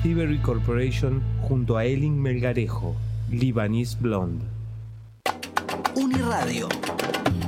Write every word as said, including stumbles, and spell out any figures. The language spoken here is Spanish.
Thievery Corporation junto a Elin Melgarejo, Lebanese Blonde. Uniradio